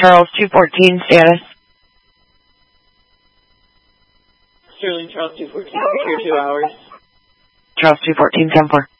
Charles 214 status. Sterling Charles 214 here 2 hours. Charles 214 10-4.